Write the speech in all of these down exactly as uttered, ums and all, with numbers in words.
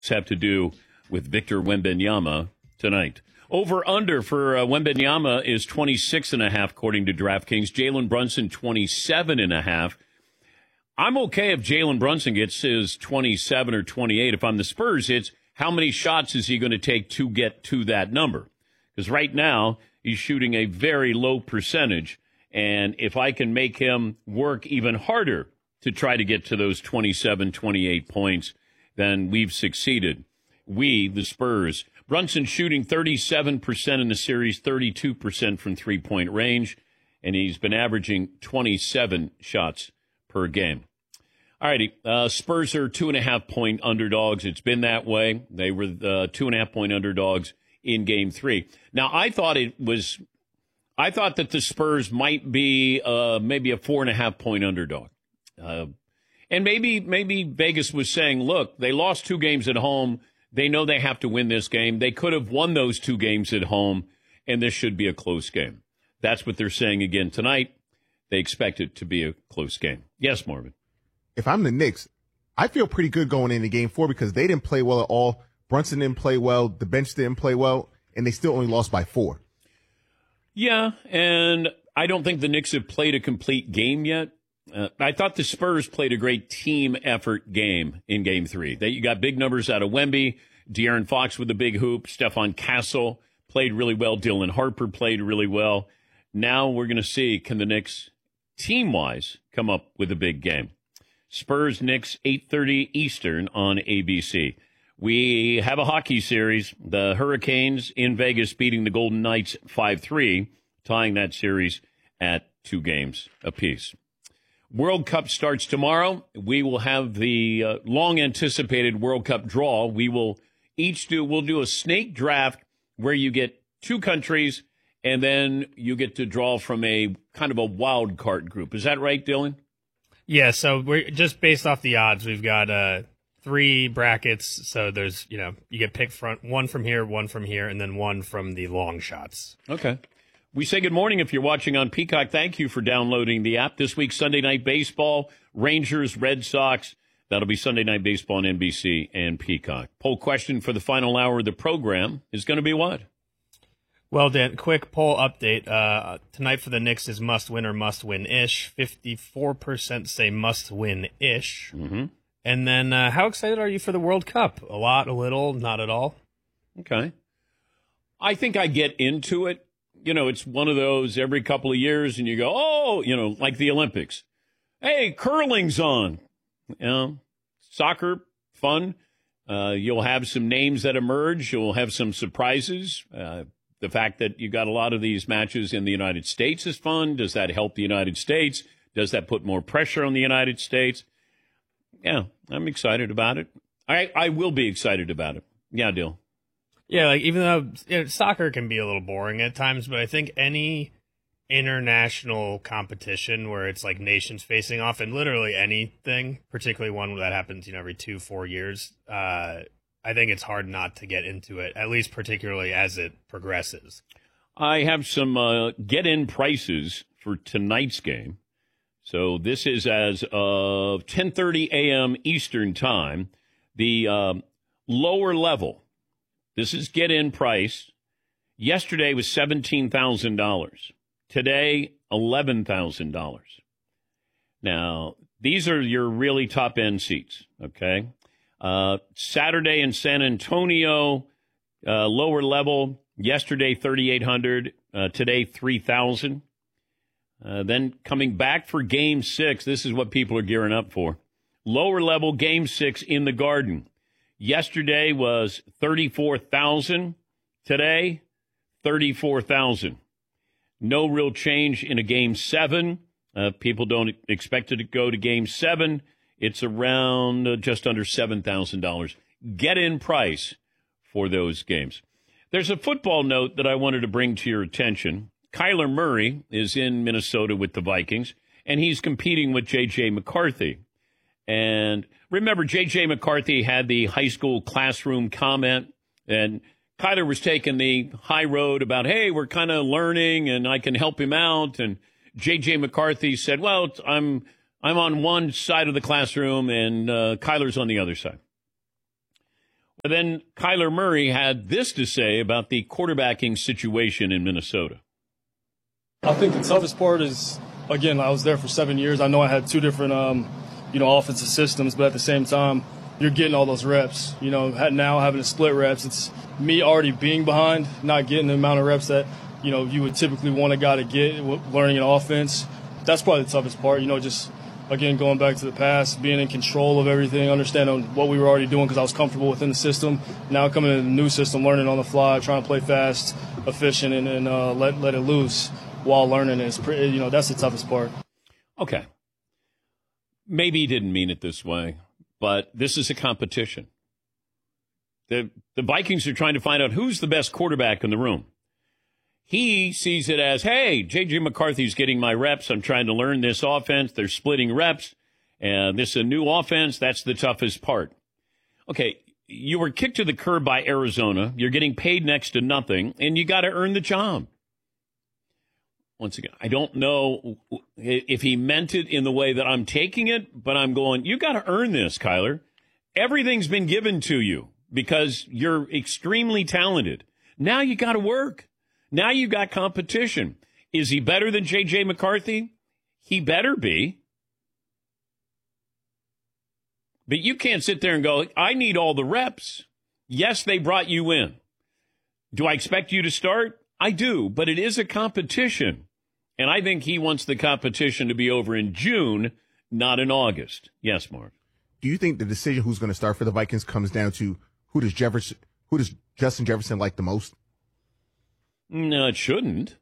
have to do with Victor Wembanyama tonight. Over under for uh, Wembanyama is twenty-six and a half, according to DraftKings. Jalen Brunson, twenty-seven and a half. I'm okay if Jalen Brunson gets his twenty-seven or twenty-eight. If I'm the Spurs, it's how many shots is he going to take to get to that number? Because right now, he's shooting a very low percentage. And if I can make him work even harder to try to get to those twenty-seven, twenty-eight points, then we've succeeded. We, the Spurs. Brunson shooting thirty-seven percent in the series, thirty-two percent from three-point range, and he's been averaging twenty-seven shots per game. All righty, uh, Spurs are two-and-a-half-point underdogs. It's been that way. They were uh, two-and-a-half-point underdogs in Game three. Now, I thought it was – I thought that the Spurs might be uh, maybe a four-and-a-half-point underdog. Uh, and maybe maybe Vegas was saying, look, they lost two games at home. They know they have to win this game. They could have won those two games at home, and this should be a close game. That's what they're saying again tonight. They expect it to be a close game. Yes, Marvin. If I'm the Knicks, I feel pretty good going into game four because they didn't play well at all. Brunson didn't play well. The bench didn't play well, and they still only lost by four. Yeah, and I don't think the Knicks have played a complete game yet. Uh, I thought the Spurs played a great team effort game in Game three. They, you got big numbers out of Wemby, De'Aaron Fox with the big hoop, Stephon Castle played really well, Dylan Harper played really well. Now we're going to see, can the Knicks, team-wise, come up with a big game. Spurs, Knicks, eight thirty Eastern on A B C. We have a hockey series. The Hurricanes in Vegas beating the Golden Knights five three, tying that series at two games apiece. World Cup starts tomorrow. We will have the uh, long-anticipated World Cup draw. We will each do, we'll do a snake draft where you get two countries, and then you get to draw from a kind of a wild card group. Is that right, Dylan? Yeah, so we're just based off the odds. We've got uh, three brackets. So there's, you know, you get picked front one from here, one from here, and then one from the long shots. Okay. We say good morning if you're watching on Peacock. Thank you for downloading the app. This week, Sunday Night Baseball, Rangers, Red Sox. That'll be Sunday Night Baseball on N B C and Peacock. Poll question for the final hour of the program is going to be what? Well, Dan, quick poll update. Uh, tonight for the Knicks is must-win or must-win-ish. fifty-four percent say must-win-ish. Mm-hmm. And then uh, how excited are you for the World Cup? A lot, a little, not at all? Okay. I think I get into it. You know, it's one of those every couple of years, and you go, oh, you know, like the Olympics. Hey, curling's on. You know, soccer, fun. Uh, you'll have some names that emerge. You'll have some surprises. Uh, the fact that you got a lot of these matches in the United States is fun. Does that help the United States? Does that put more pressure on the United States? Yeah, I'm excited about it. I, I will be excited about it. Yeah, Dill. Yeah, like even though you know, soccer can be a little boring at times, but I think any international competition where it's like nations facing off and literally anything, particularly one that happens, you know, every two, four years, uh, I think it's hard not to get into it, at least particularly as it progresses. I have some uh, get-in prices for tonight's game. So this is as of ten thirty a.m. Eastern Time. The uh, lower level. This is get-in price. Yesterday was seventeen thousand dollars. Today, eleven thousand dollars. Now, these are your really top-end seats, okay? Uh, Saturday in San Antonio, uh, lower level. Yesterday, thirty-eight hundred dollars. Uh, today, three thousand dollars. Uh, then coming back for Game six, this is what people are gearing up for. Lower level, Game six in the Garden. Yesterday was thirty-four thousand dollars. Today, thirty-four thousand dollars. No real change in a Game seven. Uh, people don't expect it to go to Game seven. It's around uh, just under seven thousand dollars. Get-in price for those games. There's a football note that I wanted to bring to your attention. Kyler Murray is in Minnesota with the Vikings, and he's competing with J J. McCarthy. And remember, J J. McCarthy had the high school classroom comment, and Kyler was taking the high road about, hey, we're kind of learning, and I can help him out. And J J. McCarthy said, well, I'm I'm on one side of the classroom, and uh, Kyler's on the other side. then Kyler Murray had this to say about the quarterbacking situation in Minnesota. I think the toughest part is, again, I was there for seven years. I know I had two different, um, you know, offensive systems, but at the same time, you're getting all those reps. You know, now having to split reps, it's me already being behind, not getting the amount of reps that, you know, you would typically want a guy to get learning an offense. That's probably the toughest part, you know, just, again, going back to the past, being in control of everything, understanding what we were already doing because I was comfortable within the system. Now coming into the new system, learning on the fly, trying to play fast, efficient, and, and uh, let let it loose while learning. It's pretty, you know, that's the toughest part. Okay. Maybe he didn't mean it this way, but this is a competition. The the Vikings are trying to find out who's the best quarterback in the room. He sees it as, hey, J J. McCarthy's getting my reps. I'm trying to learn this offense. They're splitting reps. And this is a new offense. That's the toughest part. Okay, you were kicked to the curb by Arizona. You're getting paid next to nothing, and you got to earn the job. Once again, I don't know if he meant it in the way that I'm taking it, but I'm going, you got to earn this, Kyler. Everything's been given to you because you're extremely talented. Now you got to work. Now you got competition. Is he better than J J. McCarthy? He better be. But you can't sit there and go, I need all the reps. Yes, they brought you in. Do I expect you to start? I do, but it is a competition. And I think he wants the competition to be over in June, not in August. Yes, Mark. Do you think the decision who's going to start for the Vikings comes down to who does Jefferson, who does Justin Jefferson like the most? No, it shouldn't.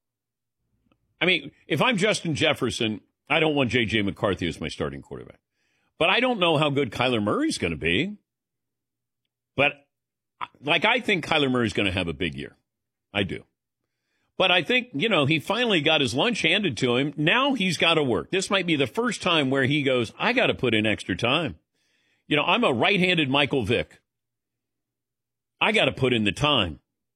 I mean, if I'm Justin Jefferson, I don't want J J. McCarthy as my starting quarterback. But I don't know how good Kyler Murray's going to be. But, like, I think Kyler Murray's going to have a big year. I do. But I think, you know, he finally got his lunch handed to him. Now he's got to work. This might be the first time where he goes, I got to put in extra time. You know, I'm a right-handed Michael Vick. I got to put in the time.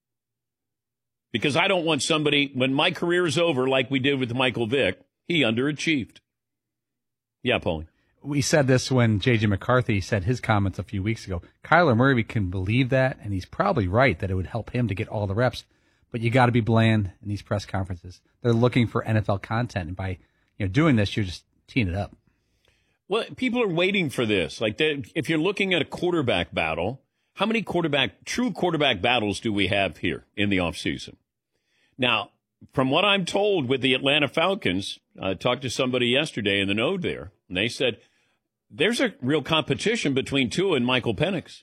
Because I don't want somebody, when my career is over, like we did with Michael Vick, he underachieved. Yeah, Paulie. We said this when J J. McCarthy said his comments a few weeks ago. Kyler Murray can believe that, and he's probably right that it would help him to get all the reps. But you got to be bland in these press conferences. They're looking for N F L content, and by you know doing this, you're just teeing it up. Well, people are waiting for this. Like, if you're looking at a quarterback battle, how many quarterback, true quarterback battles do we have here in the offseason? Now, from what I'm told with the Atlanta Falcons, I talked to somebody yesterday in the node there, and they said there's a real competition between Tua and Michael Penix.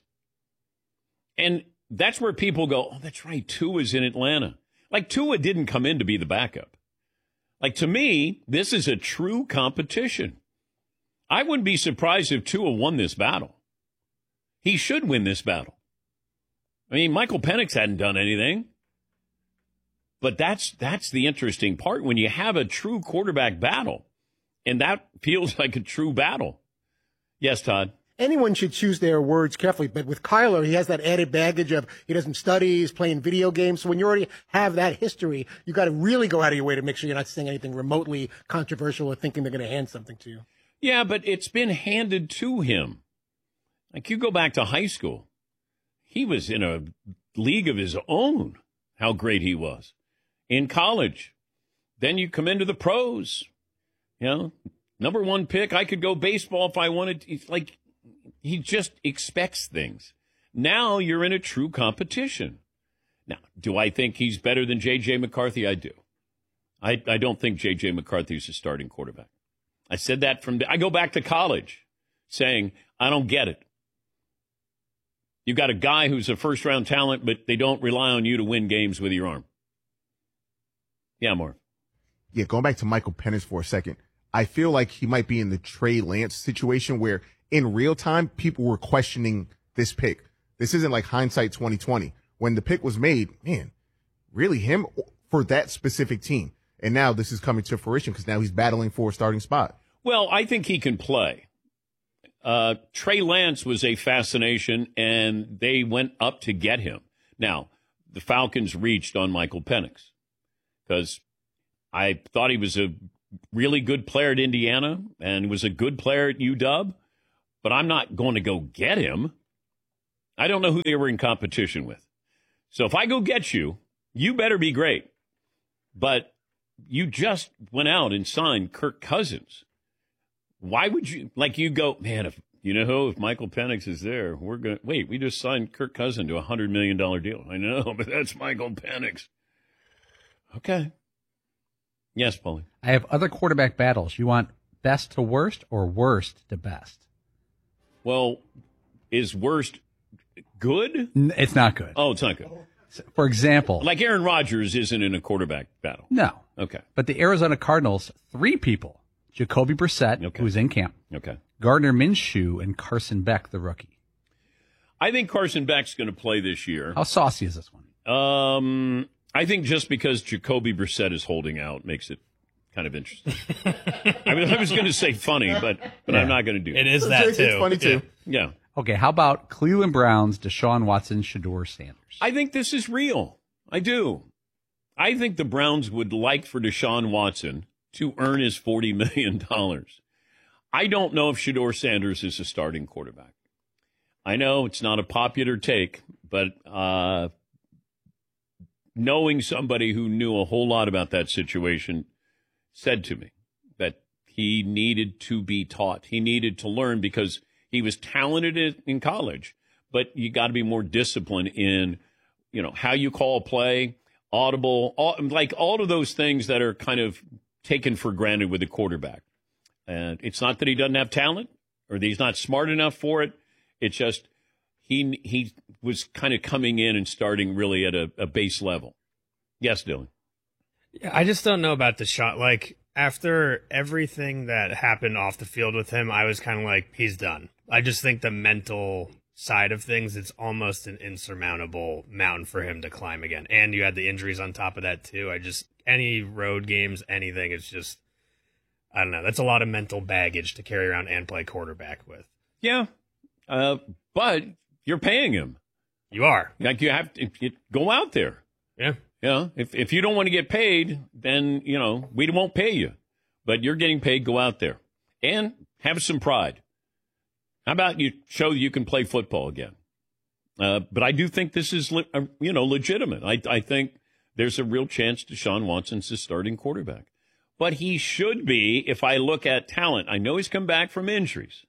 And that's where people go, oh, that's right, Tua's in Atlanta. Like, Tua didn't come in to be the backup. Like, to me, this is a true competition. I wouldn't be surprised if Tua won this battle. He should win this battle. I mean, Michael Penix hadn't done anything. But that's that's the interesting part when you have a true quarterback battle, and that feels like a true battle. Yes, Todd? Anyone should choose their words carefully, but with Kyler, he has that added baggage of he doesn't study, he's playing video games. So when you already have that history, you got to really go out of your way to make sure you're not saying anything remotely controversial or thinking they're going to hand something to you. Yeah, but it's been handed to him. Like, you go back to high school, he was in a league of his own, how great he was. In college, then you come into the pros, you know, number one pick. I could go baseball if I wanted. It's like he just expects things. Now you're in a true competition. Now, do I think he's better than J J. McCarthy? I do. I, I don't think J J. McCarthy is a starting quarterback. I said that from, I go back to college saying, I don't get it. You got a guy who's a first round talent, but they don't rely on you to win games with your arm. Yeah, more. Yeah, going back to Michael Penix for a second, I feel like he might be in the Trey Lance situation where in real time, people were questioning this pick. This isn't like hindsight twenty twenty. When the pick was made, man, really him for that specific team. And now this is coming to fruition because now he's battling for a starting spot. Well, I think he can play. Uh, Trey Lance was a fascination, and they went up to get him. Now, the Falcons reached on Michael Penix because I thought he was a really good player at Indiana and was a good player at U W, but I'm not going to go get him. I don't know who they were in competition with. So if I go get you, you better be great. But you just went out and signed Kirk Cousins. Why would you, like you go, man, if you know who, if Michael Penix is there, we're going to, wait, we just signed Kirk Cousins to a one hundred million dollars deal. I know, but that's Michael Penix. Okay. Yes, Paulie. I have other quarterback battles. You want best to worst or worst to best? Well, is worst good? N- It's not good. Oh, it's not good. For example, Like Aaron Rodgers isn't in a quarterback battle. no. Okay. But the Arizona Cardinals, three people, Jacoby Brissett, Okay. who's in camp, Okay. Gardner Minshew, and Carson Beck, the rookie. I think Carson Beck's going to play this year. How saucy is this one? Um, I think just because Jacoby Brissett is holding out makes it kind of interesting. I mean, I was going to say funny, but but I'm not going to do It that. is that It's too. funny too. Yeah. Okay, how about Cleveland Browns, Deshaun Watson, Shedeur Sanders? I think this is real. I do. I think the Browns would like for Deshaun Watson to earn his forty million dollars. I don't know if Shedeur Sanders is a starting quarterback. I know it's not a popular take, but uh, knowing somebody who knew a whole lot about that situation said to me that he needed to be taught. He needed to learn because he was talented in college, but you got to be more disciplined in, you know, how you call a play, audible, all, like all of those things that are kind of taken for granted with a quarterback. And it's not that he doesn't have talent or that he's not smart enough for it. It's just he he was kind of coming in and starting really at a, a base level. Yes, Dylan. Yeah, I just don't know about the shot. Like, after everything that happened off the field with him, I was kind of like, he's done. I just think the mental side of things, it's almost an insurmountable mountain for him to climb again. And you had the injuries on top of that, too. I just, any road games, anything, it's just, I don't know. That's a lot of mental baggage to carry around and play quarterback with. Yeah, uh, but you're paying him. You are. Like you have to you, go out there. Yeah. You know, if if you don't want to get paid, then you know we won't pay you. But you're getting paid. Go out there and have some pride. How about you show you can play football again? Uh, but I do think this is le- uh, you know legitimate. I I think there's a real chance Deshaun Watson's the starting quarterback. But he should be, if I look at talent. I know he's come back from injuries.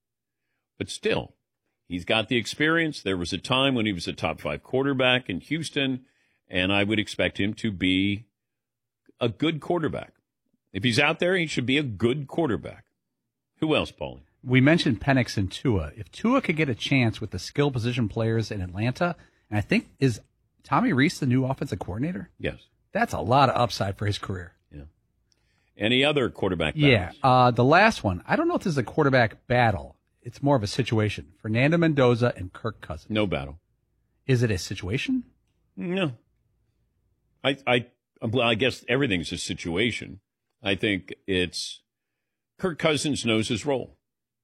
But still, he's got the experience. There was a time when he was a top five quarterback in Houston, and I would expect him to be a good quarterback. If he's out there, he should be a good quarterback. Who else, Paulie? We mentioned Penix and Tua. If Tua could get a chance with the skill position players in Atlanta, and I think, is Tommy Rees the new offensive coordinator? Yes. That's a lot of upside for his career. Yeah. Any other quarterback battles? Yeah. Uh, the last one, I don't know if this is a quarterback battle. It's more of a situation. Fernando Mendoza and Kirk Cousins. No battle. Is it a situation? No. I, I, well, I guess everything's a situation. I think it's Kirk Cousins knows his role.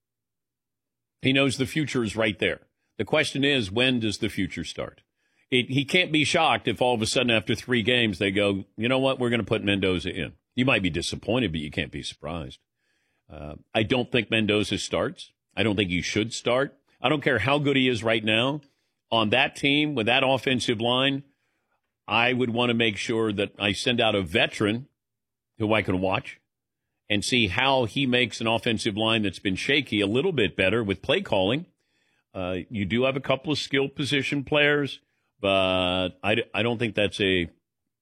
He knows the future is right there. The question is, when does the future start? It, he can't be shocked if all of a sudden after three games they go, you know what, we're going to put Mendoza in. You might be disappointed, but you can't be surprised. Uh, I don't think Mendoza starts. I don't think he should start. I don't care how good he is right now. On that team, with that offensive line, I would want to make sure that I send out a veteran who I can watch and see how he makes an offensive line that's been shaky a little bit better with play calling. Uh, you do have a couple of skilled position players, but I, I don't think that's a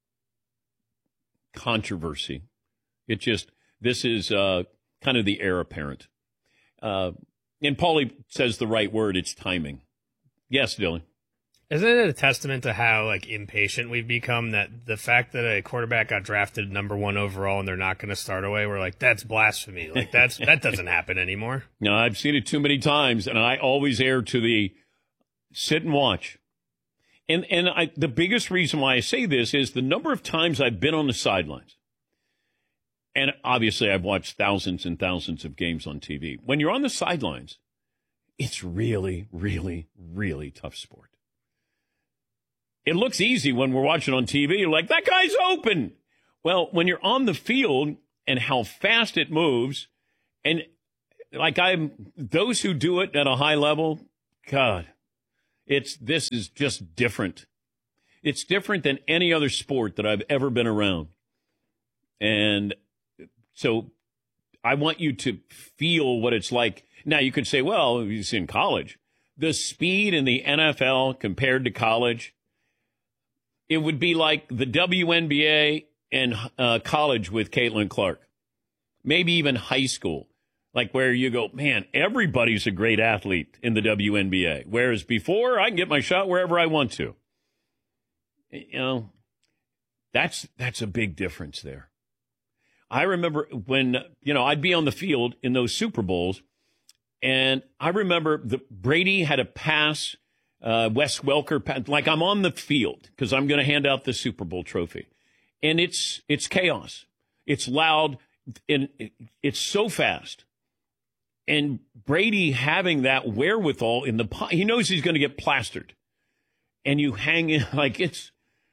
controversy. It just, this is uh, kind of the heir apparent. Uh, and Paulie says the right word, it's timing. Yes, Dylan. Isn't it a testament to how like impatient we've become that the fact that a quarterback got drafted number one overall and they're not going to start away, we're like, that's blasphemy. Like that's that doesn't happen anymore. No, I've seen it too many times, and I always err to the sit and watch. And and I, the biggest reason why I say this is the number of times I've been on the sidelines. And obviously, I've watched thousands and thousands of games on T V. When you're on the sidelines, it's really, really, really tough sport. It looks easy when we're watching on T V. You're like, that guy's open. Well, when you're on the field and how fast it moves, and like I'm, those who do it at a high level, God, It's this is just different. It's different than any other sport that I've ever been around. And so I want you to feel what it's like. Now, you could say, well, he's in college. The speed in the N F L compared to college, it would be like the W N B A and uh, college with Caitlin Clark. Maybe even high school. Like where you go, man, everybody's a great athlete in the W N B A. Whereas before, I can get my shot wherever I want to. You know, that's that's a big difference there. I remember when, you know, I'd be on the field in those Super Bowls, and I remember the Brady had a pass, uh, Wes Welker, pass, like I'm on the field because I'm going to hand out the Super Bowl trophy. And it's it's chaos. It's loud, and it's so fast. And Brady having that wherewithal in the – he knows he's going to get plastered. And you hang in like it's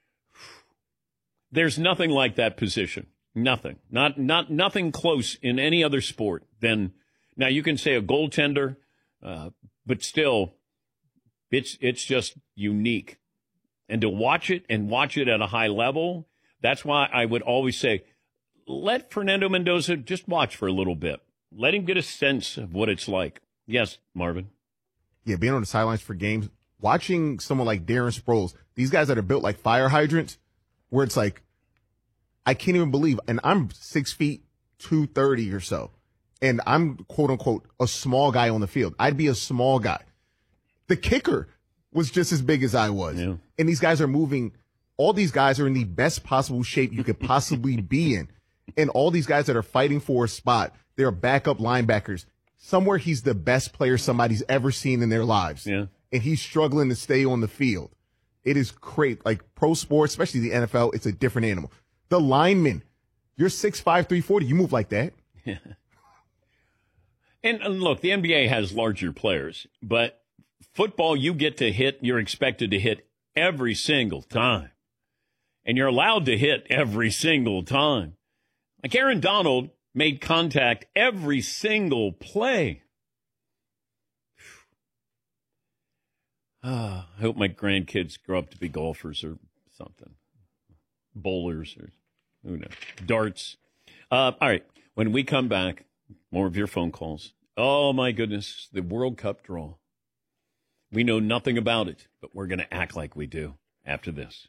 – there's nothing like that position. Nothing. Not not nothing close in any other sport than – now, you can say a goaltender, uh, but still, it's it's just unique. And to watch it and watch it at a high level, that's why I would always say, let Fernando Mendoza just watch for a little bit. Let him get a sense of what it's like. Yes, Marvin. Yeah, being on the sidelines for games, watching someone like Darren Sproles, these guys that are built like fire hydrants, where it's like, I can't even believe, and I'm six feet, two thirty or so, and I'm, quote unquote, a small guy on the field. I'd be a small guy. The kicker was just as big as I was. Yeah. And these guys are moving. All these guys are in the best possible shape you could possibly be in. And all these guys that are fighting for a spot, they're backup linebackers. Somewhere he's the best player somebody's ever seen in their lives. Yeah. And he's struggling to stay on the field. It is great. Like pro sports, especially the N F L, it's a different animal. The linemen, you're six five, three forty. You move like that. Yeah. And, and look, the N B A has larger players, but football, you get to hit, you're expected to hit every single time. And you're allowed to hit every single time. Like Aaron Donald made contact every single play. Ah, I hope my grandkids grow up to be golfers or something. Bowlers or who knows. Darts. Uh, all right. When we come back, more of your phone calls. Oh, my goodness. The World Cup draw. We know nothing about it, but we're going to act like we do after this.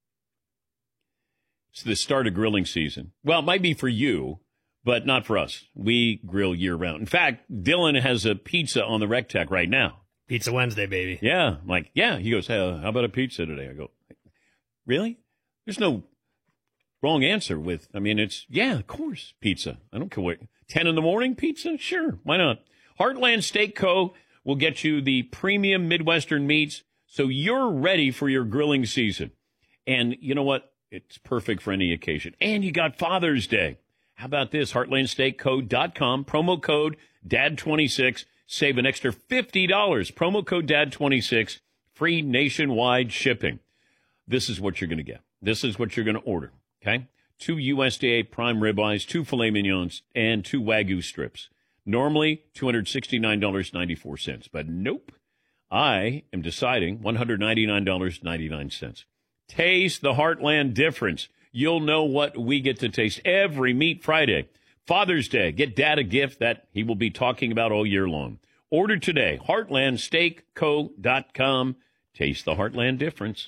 It's the start of grilling season. Well, it might be for you, but not for us. We grill year-round. In fact, Dylan has a pizza on the Rec Tech right now. Pizza Wednesday, baby. Yeah. I'm like, yeah. He goes, hey, how about a pizza today? I go, really? There's no wrong answer with, I mean, it's, yeah, of course, pizza. I don't care what. ten in the morning, pizza? Sure. Why not? Heartland Steak Co. will get you the premium Midwestern meats so you're ready for your grilling season. And you know what? It's perfect for any occasion. And you got Father's Day. How about this? heartland steak co dot com, promo code D A D twenty-six. Save an extra fifty dollars. Promo code D A D twenty-six. Free nationwide shipping. This is what you're going to get. This is what you're going to order, okay? Two U S D A prime ribeyes, two filet mignons, and two Wagyu strips. Normally, two hundred sixty-nine dollars and ninety-four cents. But nope, I am deciding one hundred ninety-nine dollars and ninety-nine cents. Taste the Heartland difference. You'll know what we get to taste every Meat Friday. Father's Day, get Dad a gift that he will be talking about all year long. Order today, heartland steak co dot com. Taste the Heartland difference.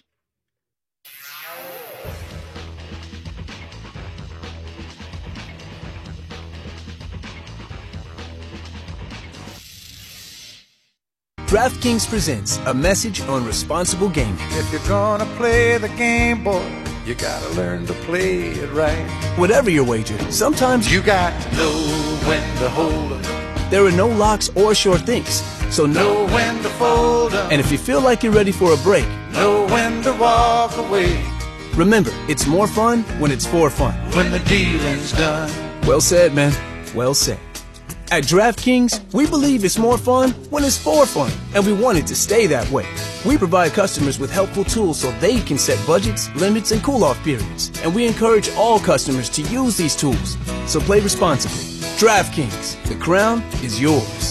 DraftKings presents a message on responsible gaming. If you're gonna play the game, boy, you gotta learn to play it right. Whatever your wager, sometimes you got to know when to hold 'em. There are no locks or sure things, so know when to fold 'em. And if you feel like you're ready for a break, know when to walk away. Remember, it's more fun when it's for fun. When the dealing's done. Well said, man. Well said. At DraftKings, we believe it's more fun when it's for fun, and we want it to stay that way. We provide customers with helpful tools so they can set budgets, limits, and cool-off periods, and we encourage all customers to use these tools. So play responsibly. DraftKings, the crown is yours.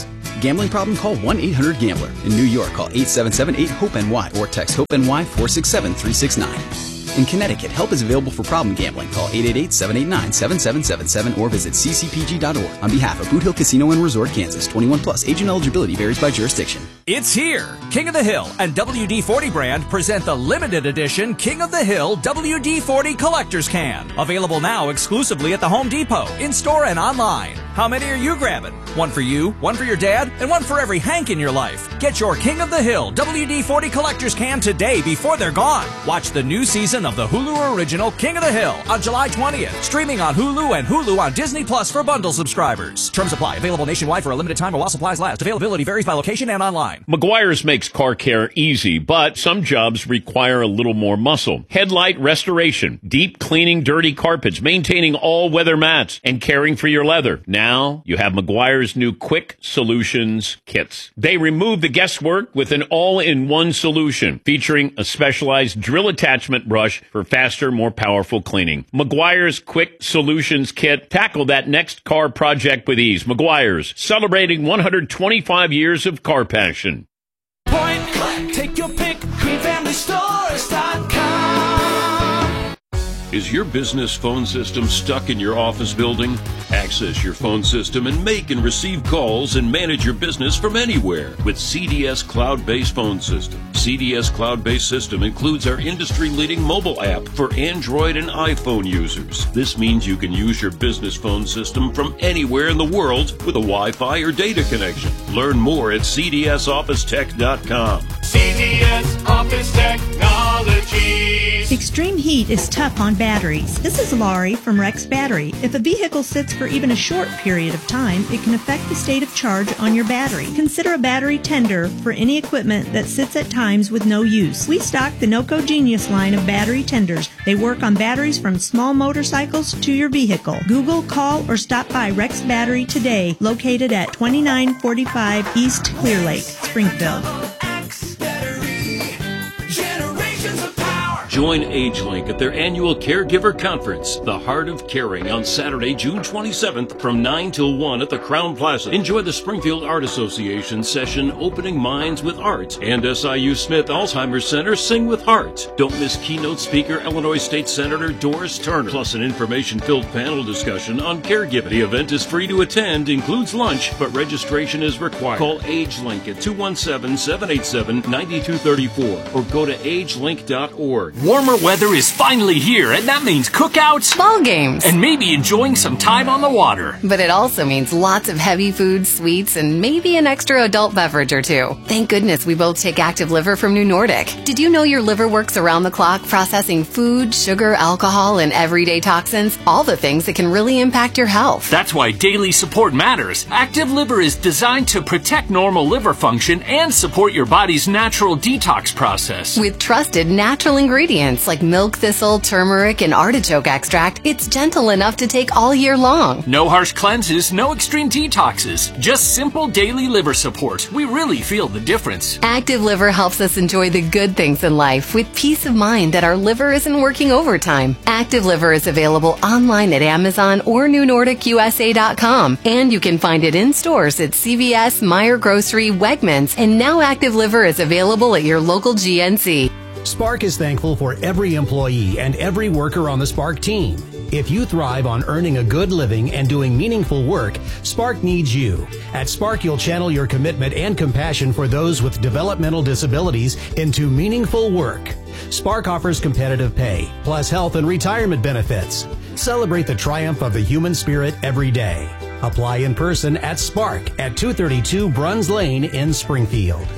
gambling problem? Call one eight hundred gambler. In New York, call eight seven seven eight hope N Y or text HOPE-NY four six seven three six nine. In Connecticut, help is available for problem gambling. Call eight eight eight, seven eight nine, seven seven seven seven or visit c c p g dot org. On behalf of Boot Hill Casino and Resort, Kansas, twenty-one plus. Agent eligibility varies by jurisdiction. It's here. King of the Hill and W D forty brand present the limited edition King of the Hill W D forty Collector's Can. Available now exclusively at the Home Depot, in-store and online. How many are you grabbing? One for you, one for your dad, and one for every Hank in your life. Get your King of the Hill W D forty Collector's Can today before they're gone. Watch the new season of the Hulu original King of the Hill on July twentieth. Streaming on Hulu and Hulu on Disney Plus for bundle subscribers. Terms apply. Available nationwide for a limited time or while supplies last. Availability varies by location and online. Meguiar's makes car care easy, but some jobs require a little more muscle. Headlight restoration, deep cleaning dirty carpets, maintaining all weather mats, and caring for your leather. Now you have Meguiar's new Quick Solutions kits. They remove the guesswork with an all-in-one solution featuring a specialized drill attachment brush for faster, more powerful cleaning. Meguiar's Quick Solutions kit. Tackle that next car project with ease. Meguiar's, celebrating one hundred twenty-five years of car passion. Point click, take your pick, green family stores dot com. Is your business phone system stuck in your office building? Access your phone system and make and receive calls and manage your business from anywhere with C D S Cloud-Based Phone System. C D S Cloud-Based System includes our industry-leading mobile app for Android and iPhone users. This means you can use your business phone system from anywhere in the world with a Wi-Fi or data connection. Learn more at c d s office tech dot com. C D S Office Technologies. Extreme heat is tough on batteries. This is Laurie from Rex Battery. If a vehicle sits for even a short period of time, it can affect the state of charge on your battery. Consider a battery tender for any equipment that sits at times with no use. We stock the NOCO Genius line of battery tenders. They work on batteries from small motorcycles to your vehicle. Google, call, or stop by Rex Battery today, located at twenty-nine forty-five East Clear Lake, Springfield. Join AgeLink at their annual Caregiver Conference, The Heart of Caring, on Saturday, June twenty-seventh from nine till one at the Crown Plaza. Enjoy the Springfield Art Association session, Opening Minds with Art, and S I U Smith Alzheimer's Center Sing with Heart. Don't miss keynote speaker Illinois State Senator Doris Turner, plus an information-filled panel discussion on caregiving. The event is free to attend, includes lunch, but registration is required. Call AgeLink at two one seven, seven eight seven, nine two three four or go to age link dot org. Warmer weather is finally here, and that means cookouts, ball games, and maybe enjoying some time on the water. But it also means lots of heavy foods, sweets, and maybe an extra adult beverage or two. Thank goodness we both take Active Liver from New Nordic. Did you know your liver works around the clock processing food, sugar, alcohol, and everyday toxins? All the things that can really impact your health. That's why daily support matters. Active Liver is designed to protect normal liver function and support your body's natural detox process. With trusted natural ingredients like milk thistle, turmeric, and artichoke extract, it's gentle enough to take all year long. No harsh cleanses, no extreme detoxes, just simple daily liver support. We really feel the difference. Active Liver helps us enjoy the good things in life with peace of mind that our liver isn't working overtime. Active Liver is available online at Amazon or new nordic u s a dot com, and you can find it in stores at C V S, Meijer Grocery, Wegmans, and now Active Liver is available at your local G N C. Spark is thankful for every employee and every worker on the Spark team. If you thrive on earning a good living and doing meaningful work, Spark needs you. At Spark, you'll channel your commitment and compassion for those with developmental disabilities into meaningful work. Spark offers competitive pay, plus health and retirement benefits. Celebrate the triumph of the human spirit every day. Apply in person at Spark at two thirty-two Bruns Lane in Springfield.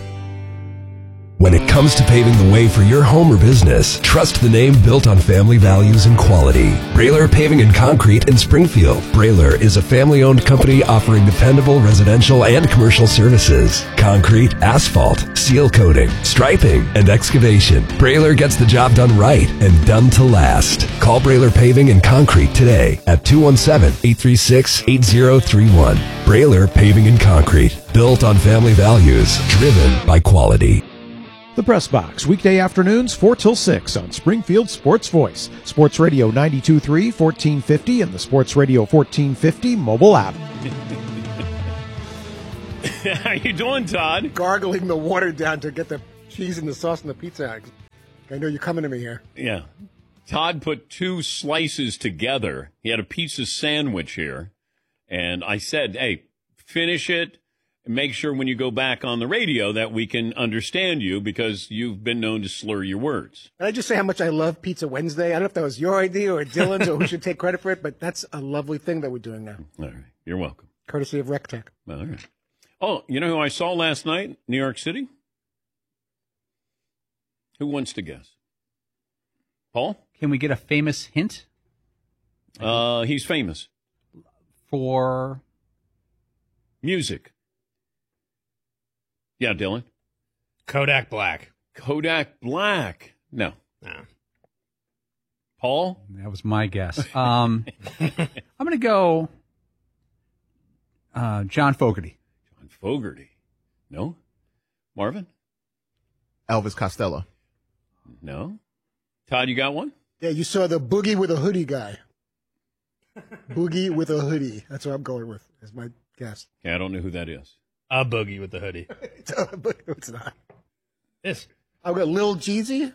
When it comes to paving the way for your home or business, trust the name built on family values and quality. Brailer Paving and Concrete in Springfield. Brailer is a family-owned company offering dependable residential and commercial services. Concrete, asphalt, seal coating, striping, and excavation. Brailer gets the job done right and done to last. Call Brailer Paving and Concrete today at two one seven, eight three six, eight zero three one. Brailer Paving and Concrete. Built on family values, driven by quality. The Press Box, weekday afternoons, four till six on Springfield Sports Voice, Sports Radio ninety-two point three, fourteen fifty, and the Sports Radio fourteen fifty mobile app. How you doing, Todd? Gargling the water down to get the cheese and the sauce and the pizza out. I know you're coming to me here. Yeah. Todd put two slices together. He had a pizza sandwich here. And I said, hey, finish it. And make sure when you go back on the radio that we can understand you because you've been known to slur your words. Can I just say how much I love Pizza Wednesday? I don't know if that was your idea or Dylan's or who should take credit for it, but that's a lovely thing that we're doing now. All right. You're welcome. Courtesy of RecTech. All right. Oh, you know who I saw last night in New York City? Who wants to guess? Paul? Can we get a famous hint? Uh, he's famous. For? Music. Yeah, Dylan? Kodak Black. Kodak Black. No. No. Paul? That was my guess. Um, I'm going to go uh, John Fogerty. John Fogerty. No? Marvin? Elvis Costello. No. Todd, you got one? Yeah, you saw the Boogie with a Hoodie guy. Boogie with a Hoodie. That's what I'm going with as my guess. Yeah, I don't know who that is. A Boogie with the Hoodie. it's, it's not. Yes. I've got Lil Jeezy.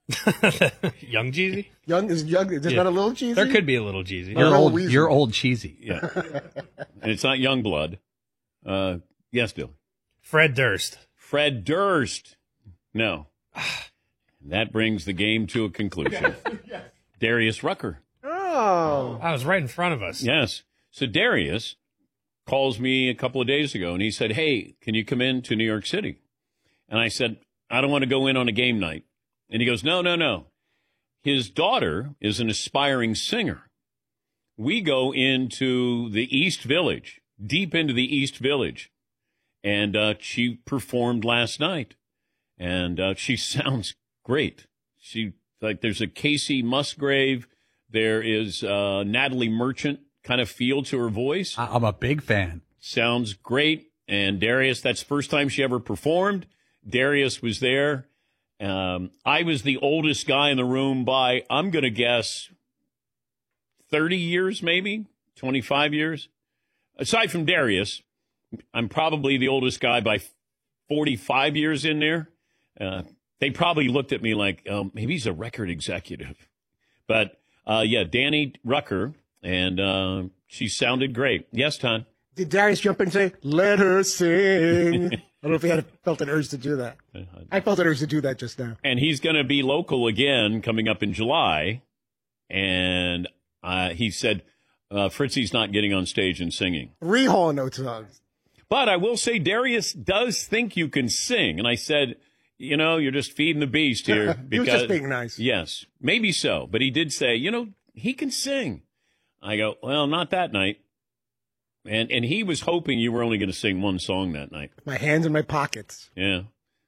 Young Jeezy? Young is young. Is there Yeah. not a Little Jeezy? There could be a Little Jeezy. You're Or old. Weezy. You're old cheesy. Yeah. And it's not Youngblood. Uh, yes, Dylan. Fred Durst. Fred Durst. No. That brings the game to a conclusion. Darius Rucker. Oh. I was right in front of us. Yes. So Darius calls me a couple of days ago, and he said, hey, can you come in to New York City? And I said, I don't want to go in on a game night. And he goes, no, no, no. His daughter is an aspiring singer. We go into the East Village, deep into the East Village, and uh, she performed last night. And uh, she sounds great. She like there's a Casey Musgrave. There is uh, Natalie Merchant kind of feel to her voice. I'm a big fan. Sounds great. And Darius, that's the first time she ever performed. Darius was there. Um, I was the oldest guy in the room by, I'm going to guess, thirty years maybe, twenty-five years. Aside from Darius, I'm probably the oldest guy by forty-five years in there. Uh, they probably looked at me like, um, maybe he's a record executive. But, uh, yeah, Danny Rucker, and uh, she sounded great. Yes, Tom? Did Darius jump in and say, let her sing? I don't know if he had felt an urge to do that. I felt an urge to do that just now. And he's going to be local again coming up in July. And uh, he said, uh, Fritzy's not getting on stage and singing. Three Hall Note songs. But I will say Darius does think you can sing. And I said, you know, you're just feeding the beast here. He was just being nice. Yes, maybe so. But he did say, you know, he can sing. I go, well, not that night. And and he was hoping you were only going to sing one song that night. My hands in my pockets. Yeah.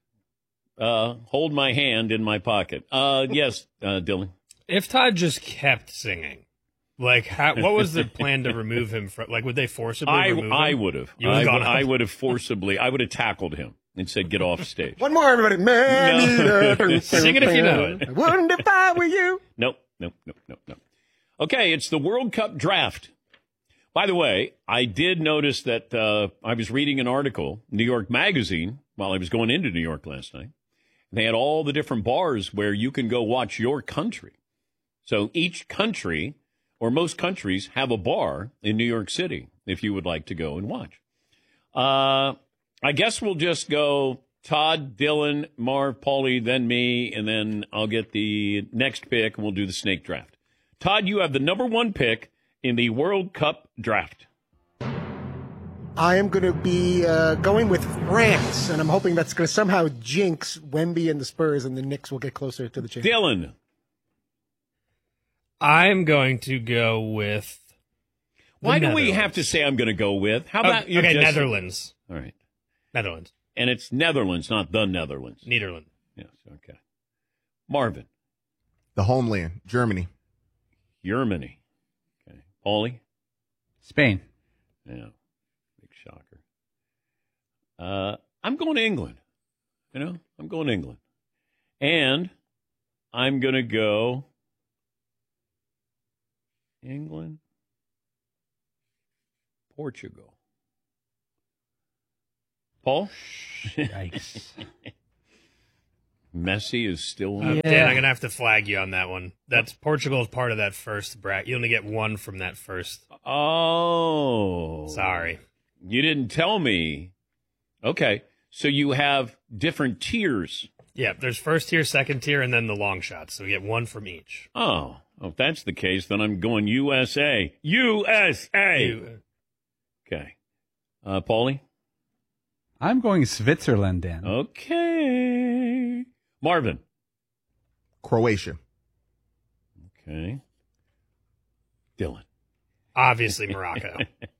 Uh, hold my hand in my pocket. Uh, yes, uh, Dylan. If Todd just kept singing, like, how, what was the plan to remove him from? Like, would they forcibly I, remove him? I would have. You I, would would, I would have forcibly. I would have tackled him and said, "Get off stage." One more, everybody. Man, No. Sing it if you know it. I wouldn't if I were you. Nope, nope, nope, nope, nope. Okay, it's the World Cup draft. By the way, I did notice that uh, I was reading an article, New York Magazine, while I was going into New York last night. They had all the different bars where you can go watch your country. So each country, or most countries, have a bar in New York City if you would like to go and watch. Uh, I guess we'll just go Todd, Dylan, Marv, Paulie, then me, and then I'll get the next pick, and we'll do the snake draft. Todd, you have the number one pick in the World Cup draft. I am going to be uh, going with France, and I'm hoping that's going to somehow jinx Wemby and the Spurs, and the Knicks will get closer to the championship. Dylan. I'm going to go with. Why do we have to say I'm going to go with? How about oh, you okay, just... Netherlands. All right. Netherlands. And it's Netherlands, not the Netherlands. Nederland. Yes, okay. Marvin. The homeland, Germany. Germany. Okay. Paulie? Spain. Yeah. Big shocker. Uh, I'm going to England. You know, I'm going to England. And I'm going to go England, Portugal. Paul? Yikes. Messi is still. Uh, Yeah. Dan, I'm gonna have to flag you on that one. That's Portugal is part of that first bracket. You only get one from that first. Oh. Sorry. You didn't tell me. Okay. So you have different tiers. Yeah, there's first tier, second tier, and then the long shots. So we get one from each. Oh. Oh, if that's the case, then I'm going U S A. U S A. You- Okay. Uh, Paulie? I'm going Switzerland, Dan. Okay. Marvin? Croatia. Okay. Dylan? Obviously, Morocco.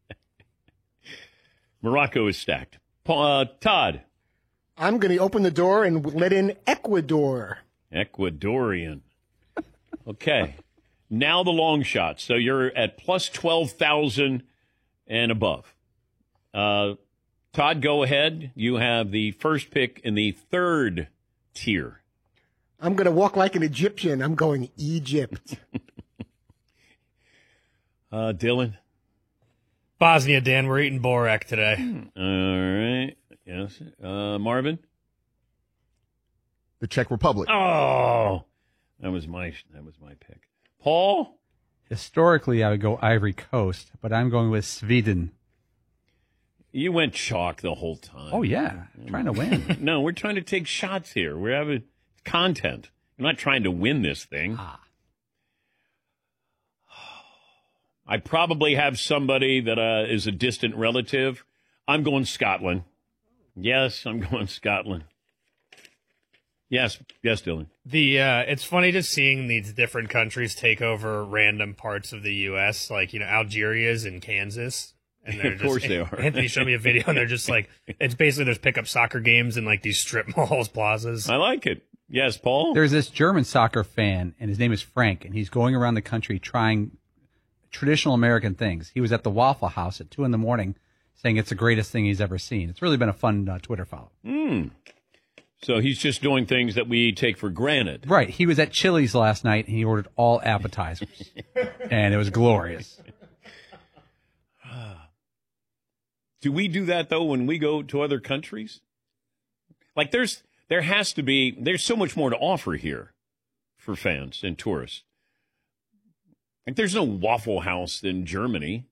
Morocco is stacked. Pa- uh, Todd? I'm going to open the door and let in Ecuador. Ecuadorian. Okay. Now the long shots. So you're at plus twelve thousand and above. Uh, Todd, go ahead. You have the first pick in the third tier. I'm going to walk like an Egyptian. I'm going Egypt. Uh, Dylan? Bosnia, Dan. We're eating Borak today. All right. Yes. Uh, Marvin? The Czech Republic. Oh, that was my that was my pick. Paul? Historically, I would go Ivory Coast, but I'm going with Sweden. You went chalk the whole time. Oh, yeah. Trying to win. No, we're trying to take shots here. We're having content. You're not trying to win this thing. Ah. I probably have somebody that uh, is a distant relative. I'm going Scotland. Yes, I'm going Scotland. Yes, yes, Dylan. The uh, it's funny just seeing these different countries take over random parts of the U S. Like, you know, Algeria's in Kansas. And they're Of just, course they are. Anthony showed me a video, and they're just like, it's basically there's pickup soccer games in like these strip malls, plazas. I like it. Yes, Paul? There's this German soccer fan, and his name is Frank, and he's going around the country trying traditional American things. He was at the Waffle House at two in the morning saying it's the greatest thing he's ever seen. It's really been a fun uh, Twitter follow. Mm. So he's just doing things that we take for granted. Right. He was at Chili's last night, and he ordered all appetizers, and it was glorious. Do we do that, though, when we go to other countries? Like, there's there has to be, there's so much more to offer here for fans and tourists. Like, there's no Waffle House in Germany.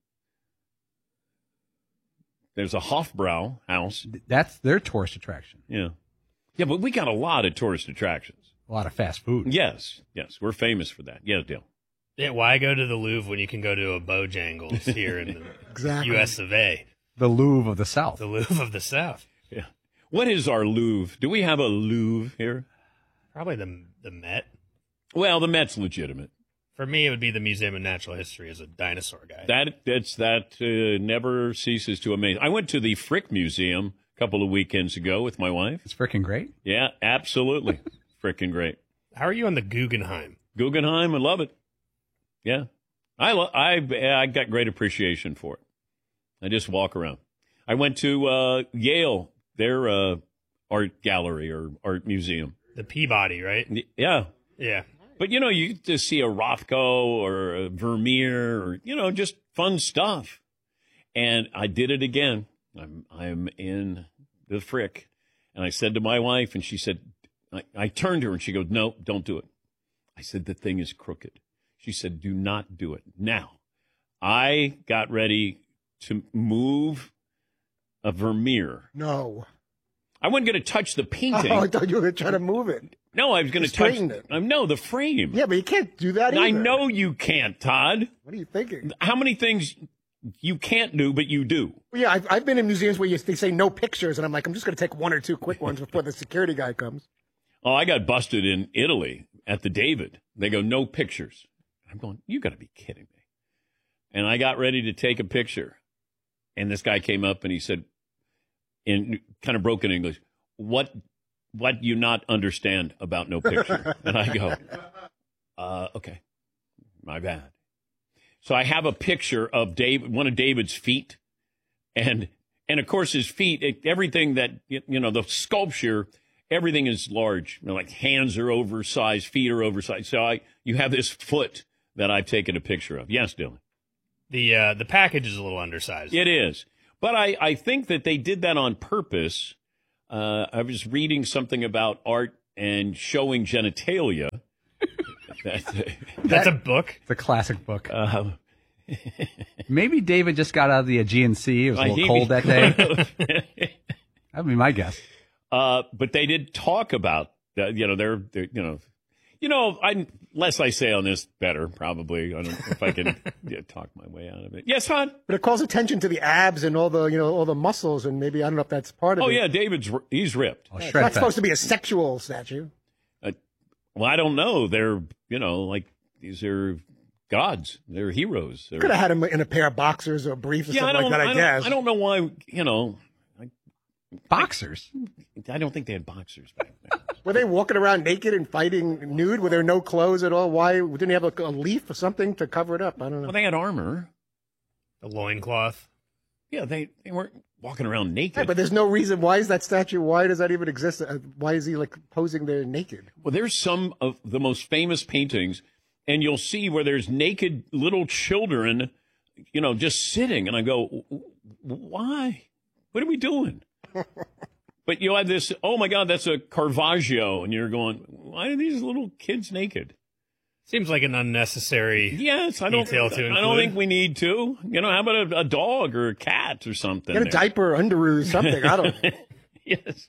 There's a Hofbrau house. That's their tourist attraction. Yeah. Yeah, but we got a lot of tourist attractions. A lot of fast food. Yes, yes, we're famous for that. Yeah, Dale. Yeah, why go to the Louvre when you can go to a Bojangles here in the Exactly. U S of A? The Louvre of the South. The Louvre of the South. Yeah. What is our Louvre? Do we have a Louvre here? Probably the the Met. Well, the Met's legitimate. For me, it would be the Museum of Natural History as a dinosaur guy. That that's that uh, never ceases to amaze. I went to the Frick Museum a couple of weekends ago with my wife. It's frickin' great. Yeah, absolutely, frickin' great. How are you on the Guggenheim? Guggenheim, I love it. Yeah, I lo- I I got great appreciation for it. I just walk around. I went to uh, Yale, their uh, art gallery or art museum. The Peabody, right? Yeah. Yeah. But, you know, you get to see a Rothko or a Vermeer or, you know, just fun stuff. And I did it again. I'm I'm in the Frick. And I said to my wife, and she said, I, I turned to her and she goes, no, don't do it. I said, the thing is crooked. She said, do not do it. Now, I got ready to move a Vermeer. No. I wasn't going to touch the painting. Oh, I thought you were going to try to move it. No, I was going to Just touch straighten it. Um, no, the frame. Yeah, but you can't do that either. I know you can't, Todd. What are you thinking? How many things you can't do, but you do? Well, yeah, I've, I've been in museums where you, they say no pictures, and I'm like, I'm just going to take one or two quick ones before the security guy comes. Oh, I got busted in Italy at the David. They go, no pictures. I'm going, you got to be kidding me. And I got ready to take a picture. And this guy came up and he said, in kind of broken English, what what you not understand about no picture? And I go, uh, okay, my bad. So I have a picture of Dave, one of David's feet. And, and of course, his feet, it, everything that, you know, the sculpture, everything is large. You know, like hands are oversized, feet are oversized. So I, you have this foot that I've taken a picture of. Yes, Dylan. The uh, the package is a little undersized. It is. But I, I think that they did that on purpose. Uh, I was reading something about art and showing genitalia. That's a, That's a book? It's a classic book. Uh, Maybe David just got out of the Aegean Sea. It was a little he- cold that day. That'd be my guess. Uh, but they did talk about that. You know, they're, they're you know, you know, I less I say on this, better probably. I don't know if I can yeah, talk my way out of it. Yes, hon. But it calls attention to the abs and all the, you know, all the muscles, and maybe I don't know if that's part of Oh it. yeah, David's he's ripped. Yeah, it's not supposed to be a sexual statue. Uh, well, I don't know. They're you know like these are gods. They're heroes. They're, Could have had him in a pair of boxers or briefs or yeah, I something don't. like that. I, I, guess. don't I don't know why. You know, boxers. I don't think they had boxers back then. Were they walking around naked and fighting nude? Were there no clothes at all? Why didn't they have a, a leaf or something to cover it up? I don't know. Well, they had armor. A loincloth. Yeah, they, they weren't walking around naked. Yeah, but there's no reason. Why is that statue? Why does that even exist? Uh, Why is he like posing there naked? Well, there's some of the most famous paintings, and you'll see where there's naked little children, you know, just sitting. And I go, why? What are we doing? But you have this, oh my God, that's a Caravaggio. And you're going, why are these little kids naked? Seems like an unnecessary yes, I don't, detail to I include. don't think we need to. You know, how about a, a dog or a cat or something? Get a there? diaper, underoos, something. I don't. Yes.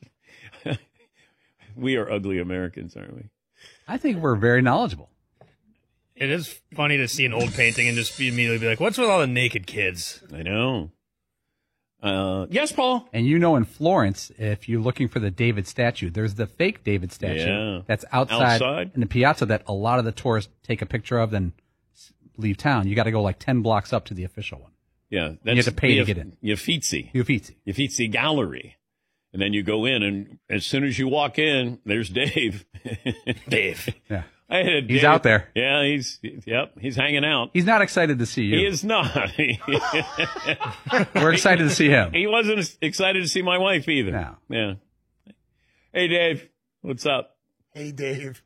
We are ugly Americans, aren't we? I think we're very knowledgeable. It is funny to see an old painting and just be immediately be like, what's with all the naked kids? I know. Uh, yes, Paul. And you know, in Florence, if you're looking for the David statue, there's the fake David statue Yeah. that's outside, Outside. in the piazza that a lot of the tourists take a picture of, then s- leave town. You got to go like ten blocks up to the official one. Yeah. You have to pay to the get in. Uffizi. Uffizi. Uffizi Gallery. And then you go in, and as soon as you walk in, there's Dave. Dave. Yeah. I had He's Dave. out there. Yeah, he's, yep, he's hanging out. He's not excited to see you. He is not. We're excited to see him. He wasn't excited to see my wife either. No. Yeah. Hey, Dave. What's up? Hey, Dave.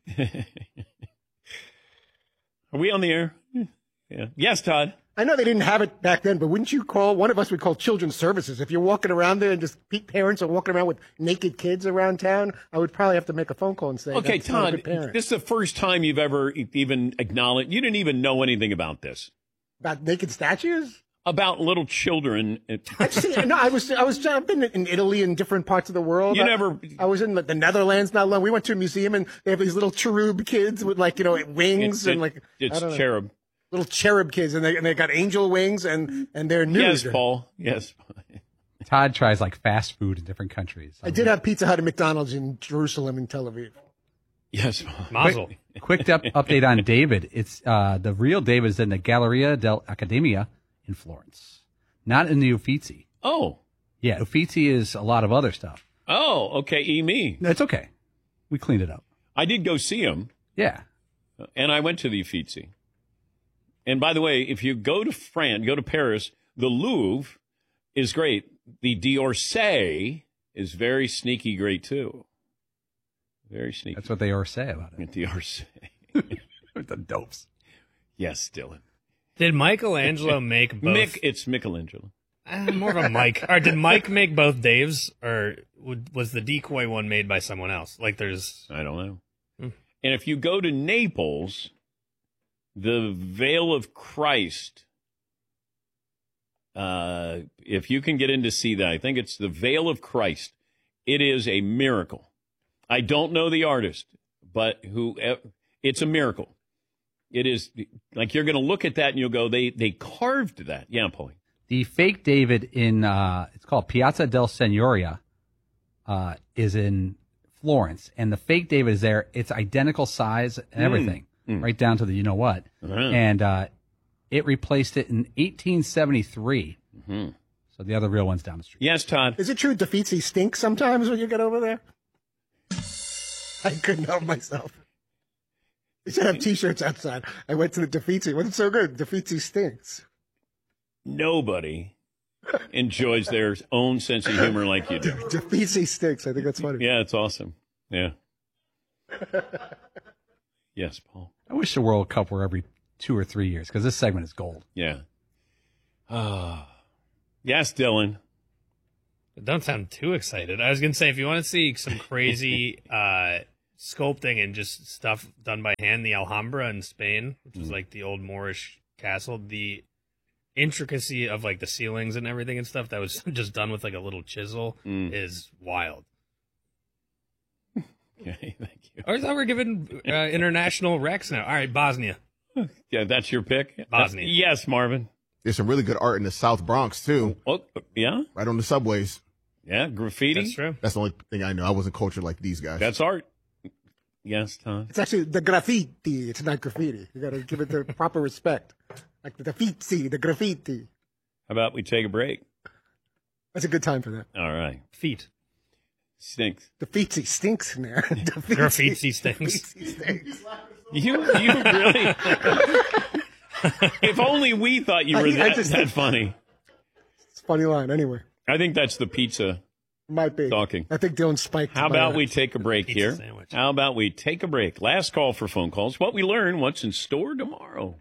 Are we on the air? Yeah. Yes, Todd. I know they didn't have it back then, but wouldn't you call, one of us would call children's services. If you're walking around there and just pe- parents are walking around with naked kids around town, I would probably have to make a phone call and say, Okay, that's not a Todd, good parent. this is the first time you've ever e- even acknowledged, you didn't even know anything about this. About naked statues? About little children. I've seen, no, I was, I was, I've been in Italy and different parts of the world. You I, never- I was in the, the Netherlands not long. We went to a museum and they have these little cherub kids with like, you know, wings It- and it- like, it's I don't know, cherub. little cherub kids, and they, and they got angel wings and, and they're nude. Yes, Paul. Yes. Todd tries like fast food in different countries. I did have Pizza Hut and McDonald's in Jerusalem and Tel Aviv. Yes. Mazel. Quick, quick up, update on David. It's uh, the real David is in the Galleria dell'Accademia in Florence, not in the Uffizi. Oh. Yeah, Uffizi is a lot of other stuff. Oh, okay. E me. No, it's okay. We cleaned it up. I did go see him, Yeah. and I went to the Uffizi. And by the way, if you go to France, go to Paris, the Louvre is great. The d'Orsay is very sneaky great, too. Very sneaky. That's what they always say about it. D'Orsay. The dopes. Yes, Dylan. Did Michelangelo make both? Mick, it's Michelangelo. Uh, more of a Mike. Or did Mike make both Daves, or would, was the decoy one made by someone else? Like there's... I don't know. Hmm. And if you go to Naples, the Veil of Christ, uh, if you can get in to see that, I think it's the Veil of Christ. It is a miracle. I don't know the artist, but who it's a miracle. It is like you're going to look at that and you'll go, they they carved that. Yeah, Paulie. The fake David in uh, it's called Piazza del Signoria, uh, is in Florence, and the fake David is there. It's identical size and everything, Mm. right down to the you know what. Uh-huh. And uh, it replaced it in eighteen seventy-three. Mm-hmm. So the other real one's down the street. Yes, Todd. Is it true Defeatsy stinks sometimes when you get over there? I couldn't help myself. They should have T-shirts outside. I went to the Defeatsy. It wasn't so good. Defeatsy stinks. Nobody enjoys their own sense of humor like you do. Defeatsy stinks. I think that's funny. Yeah, it's awesome. Yeah. Yes, Paul. I wish the World Cup were every two or three years because this segment is gold. Yeah. Ah. Yes, Dylan. don't sound too excited. I was going to say, if you want to see some crazy uh, sculpting and just stuff done by hand, the Alhambra in Spain, which is like the old Moorish castle, the intricacy of like the ceilings and everything and stuff that was just done with like a little chisel mm. is wild. Okay, thank you. I thought we're giving uh, international Rex now. All right, Bosnia. Yeah, that's your pick? Bosnia. Uh, yes, Marvin. There's some really good art in the South Bronx, too. Oh, yeah? Right on the subways. Yeah, graffiti. That's true. That's the only thing I know. I wasn't cultured like these guys. That's art. Yes, Tom. It's actually the graffiti. It's not graffiti. You got to give it the proper respect. Like the graffiti, the graffiti. How about we take a break? That's a good time for that. All right. Feet. Stinks. The feetsy stinks in there. The graffiti stinks. The stinks. You, you really... If only we thought you were I, that, I just, that funny. It's a funny line, anyway. I think that's the pizza Might be. talking. I think Dylan spiked. How about we take a break Pizza here? Sandwich. How about we take a break? Last call for phone calls. What we learn, what's in store tomorrow.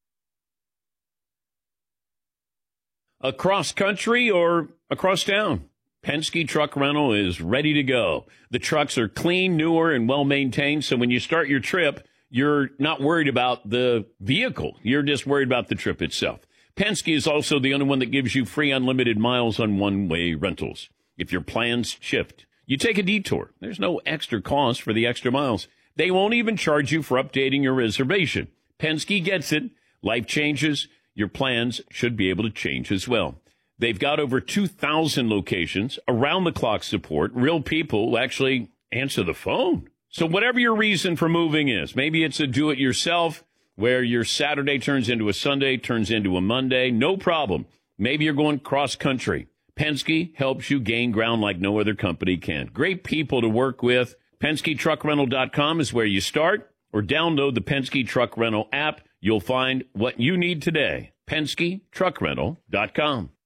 Across country or across town? Penske Truck Rental is ready to go. The trucks are clean, newer, and well-maintained, so when you start your trip, you're not worried about the vehicle. You're just worried about the trip itself. Penske is also the only one that gives you free unlimited miles on one-way rentals. If your plans shift, you take a detour. There's no extra cost for the extra miles. They won't even charge you for updating your reservation. Penske gets it. Life changes. Your plans should be able to change as well. They've got over two thousand locations, around-the-clock support, real people who actually answer the phone. So whatever your reason for moving is, maybe it's a do-it-yourself where your Saturday turns into a Sunday, turns into a Monday, no problem. Maybe you're going cross-country. Penske helps you gain ground like no other company can. Great people to work with. Penske Truck Rental dot com is where you start, or download the Penske Truck Rental app. You'll find what you need today. Penske Truck Rental dot com.